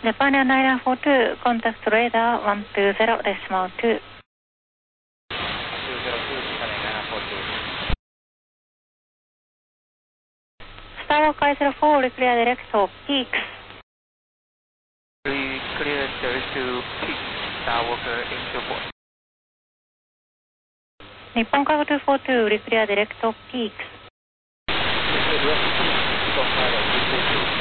Japan Airlines 42, contact radar 120 decimal 2. 202, Japan Airlines 04, clear direct to Peaks. Clear direct to Peaks, Skywalker into port. Nippon Cargo 242, clear direct to Peaks.